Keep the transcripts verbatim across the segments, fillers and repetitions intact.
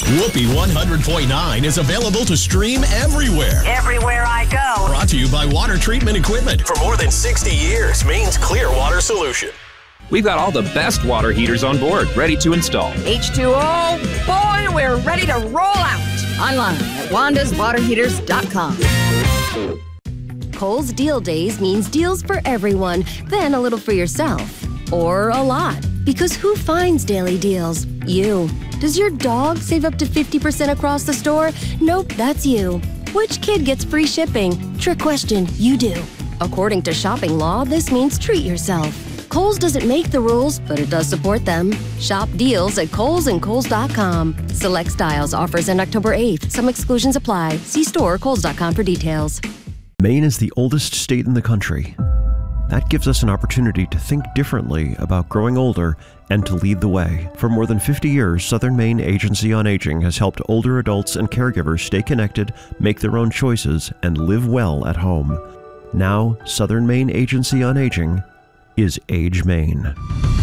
Whoopee one hundred point nine is available to stream everywhere. Everywhere I go. Brought to you by Water Treatment Equipment. For more than sixty years, Maine's clear water solution. We've got all the best water heaters on board, ready to install. H two O, boy, we're ready to roll out. Online at wandas water heaters dot com. Kohl's Deal Days means deals for everyone, then a little for yourself. Or a lot. Because who finds daily deals? You. Does your dog save up to fifty percent across the store? Nope, that's you. Which kid gets free shipping? Trick question, you do. According to shopping law, this means treat yourself. Kohl's doesn't make the rules, but it does support them. Shop deals at Kohl's and Kohl's dot com. Select styles offers end October eighth. Some exclusions apply. See store or Kohl's dot com for details. Maine is the oldest state in the country. That gives us an opportunity to think differently about growing older and to lead the way. For more than fifty years, Southern Maine Agency on Aging has helped older adults and caregivers stay connected, make their own choices, and live well at home. Now, Southern Maine Agency on Aging is Age Maine.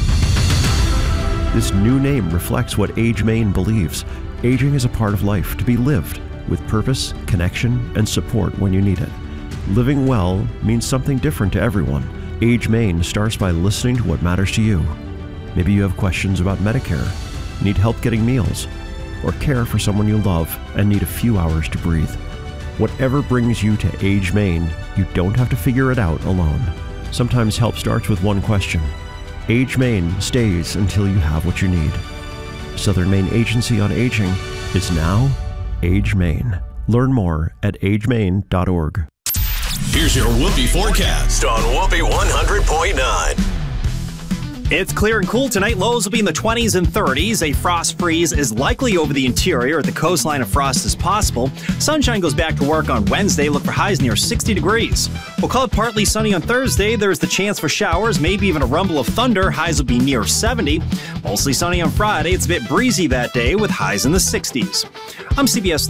This new name reflects what Age Maine believes. Aging is a part of life to be lived with purpose, connection, and support when you need it. Living well means something different to everyone. Age Maine starts by listening to what matters to you. Maybe you have questions about Medicare, need help getting meals, or care for someone you love and need a few hours to breathe. Whatever brings you to Age Maine, you don't have to figure it out alone. Sometimes help starts with one question. Age Maine stays until you have what you need. Southern Maine Agency on Aging is now Age Maine. Learn more at age maine dot org. Here's your Whoopee forecast on Whoopee one hundred point nine. It's clear and cool tonight. Lows will be in the twenties and thirties. A frost freeze is likely over the interior. At the coastline, a frost is possible. Sunshine goes back to work on Wednesday. Look for highs near sixty degrees. We'll call it partly sunny on Thursday. There's the chance for showers, maybe even a rumble of thunder. Highs will be near seventy. Mostly sunny on Friday. It's a bit breezy that day with highs in the sixties. I'm C B S